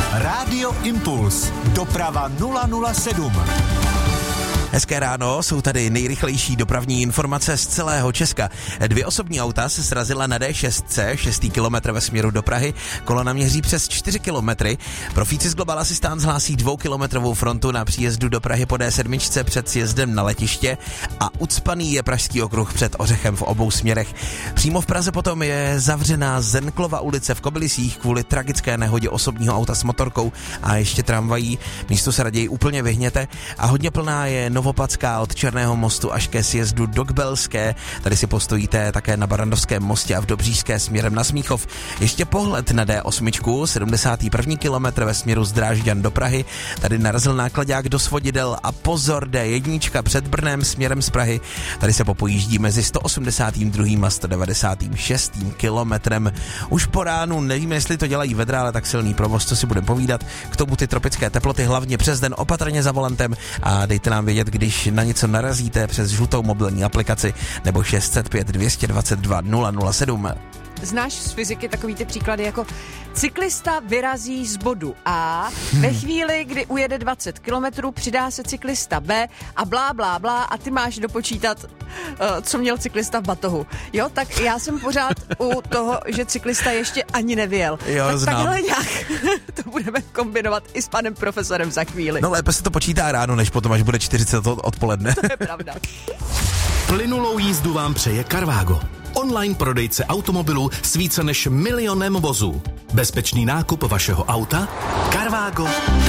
Rádio Impuls. Doprava 007. Hezké ráno, jsou tady nejrychlejší dopravní informace z celého Česka. 2 osobní auta se srazila na D6, 6. kilometr ve směru do Prahy. Kolona měří přes 4 kilometry. Profíci z Global Assistance hlásí 2kilometrovou frontu na příjezdu do Prahy po D7 před sjezdem na letiště a ucpaný je Pražský okruh před Ořechem v obou směrech. Přímo v Praze potom je zavřená Zenklova ulice v Kobylisích kvůli tragické nehodě osobního auta s motorkou a ještě tramvají. Místo se raději úplně vyhněte a hodně plná je Novopadská od Černého mostu až ke sjezdu do Kbelské. Tady si postojíte také na Barrandovském mostě a v Dobříšské směrem na Smíchov. Ještě pohled na D8, 71. kilometr ve směru z Drážďan do Prahy. Tady narazil nákladák do svodidel a pozor, D1 před Brnem směrem z Prahy. Tady se popojíždí mezi 182. a 196. kilometrem. Už po ránu, nevím, jestli to dělají vedra, ale tak silný provoz, co si budeme povídat. K tomu ty tropické teploty, hlavně přes den opatrně za volantem a dejte nám vědět, když na něco narazíte přes žlutou mobilní aplikaci nebo 605 222 007. Znáš z fyziky takový ty příklady jako cyklista vyrazí z bodu A, ve chvíli, kdy ujede 20 kilometrů, přidá se cyklista B a blá, blá, blá a ty máš dopočítat, co měl cyklista v batohu. Jo, tak já jsem pořád u toho, že cyklista ještě ani nevyjel. Jo, tak znám. takhle nějak to budeme kombinovat i s panem profesorem za chvíli. No lépe se to počítá ráno, než potom, až bude 40 odpoledne. To je pravda. Plynulou jízdu vám přeje Carvago. Online prodejce automobilů s více než 1 milionem vozů. Bezpečný nákup vašeho auta? Carvago.